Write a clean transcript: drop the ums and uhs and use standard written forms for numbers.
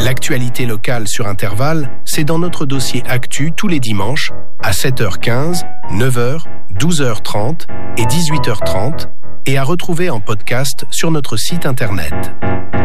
L'actualité locale sur Intervalle, c'est dans notre dossier Actu tous les dimanches à 7h15, 9h, 12h30 et 18h30 et à retrouver en podcast sur notre site internet.